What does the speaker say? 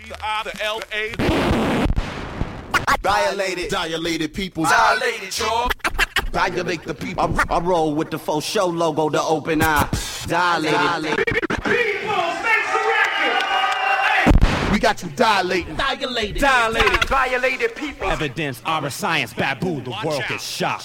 the I, the L, the A. Dilated people. Dilated, y'all. Dilate the people. I roll with the faux show logo, the open eye. Dilated. We got you dilating. Dilated. Dilated. Violated people. Evidence, our science, baboo, the world gets shocked.